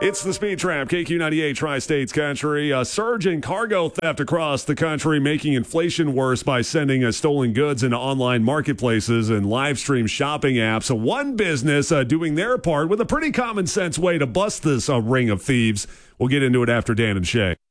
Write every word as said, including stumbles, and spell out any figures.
It's the Speed Trap, K Q ninety-eight Tri-States Country. A surge in cargo theft across the country, making inflation worse by sending uh, stolen goods into online marketplaces and live stream shopping apps. So one business uh, doing their part with a pretty common sense way to bust this uh, ring of thieves. We'll get into it after Dan and Shay.